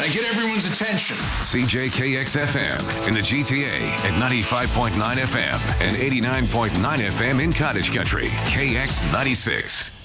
get everyone's attention. CJKX-FM in the GTA at 95.9 FM and 89.9 FM in Cottage Country. KX96.